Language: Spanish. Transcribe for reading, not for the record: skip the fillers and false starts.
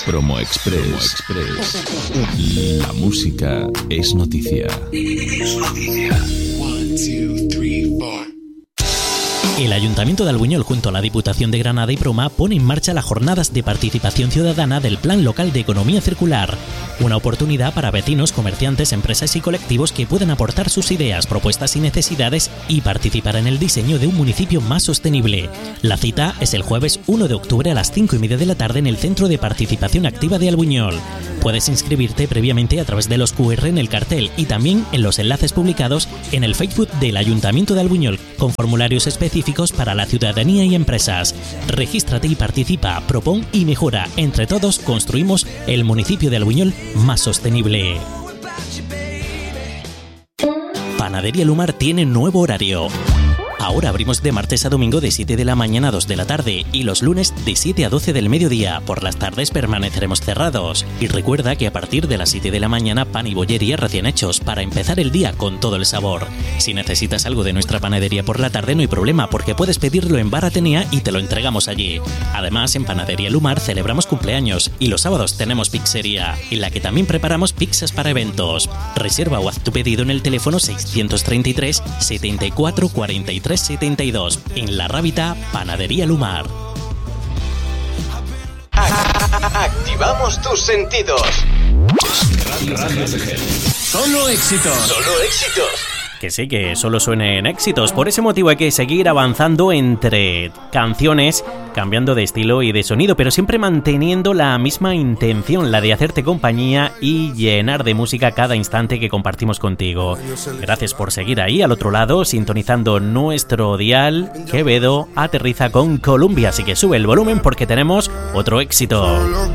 Promo Express. La música es noticia. El Ayuntamiento de Albuñol, junto a la Diputación de Granada y Proma, pone en marcha las jornadas de participación ciudadana del Plan Local de Economía Circular. Una oportunidad para vecinos, comerciantes, empresas y colectivos que puedan aportar sus ideas, propuestas y necesidades y participar en el diseño de un municipio más sostenible. La cita es el jueves 1 de octubre a las 5:30 de la tarde en el Centro de Participación Activa de Albuñol. Puedes inscribirte previamente a través de los QR en el cartel y también en los enlaces publicados en el Facebook del Ayuntamiento de Albuñol, con formularios específicos para la ciudadanía y empresas. Regístrate y participa, propón y mejora. Entre todos construimos el municipio de Albuñol más sostenible. Panadería Lumar tiene nuevo horario. Ahora abrimos de martes a domingo de 7 de la mañana a 2 de la tarde y los lunes de 7 a 12 del mediodía. Por las tardes permaneceremos cerrados. Y recuerda que a partir de las 7 de la mañana pan y bollería recién hechos para empezar el día con todo el sabor. Si necesitas algo de nuestra panadería por la tarde no hay problema porque puedes pedirlo en Bar Atenea y te lo entregamos allí. Además, en Panadería Lumar celebramos cumpleaños y los sábados tenemos pizzería, en la que también preparamos pizzas para eventos. Reserva o haz tu pedido en el teléfono 633 74 43 72 en La Rábita, Panadería Lumar. Activamos tus sentidos. Solo éxitos. Solo éxitos. Que sí, que solo suenen éxitos. Por ese motivo hay que seguir avanzando entre canciones, cambiando de estilo y de sonido, pero siempre manteniendo la misma intención, la de hacerte compañía y llenar de música cada instante que compartimos contigo. Gracias por seguir ahí al otro lado, sintonizando nuestro dial. Quevedo aterriza con Columbia, así que sube el volumen porque tenemos otro éxito.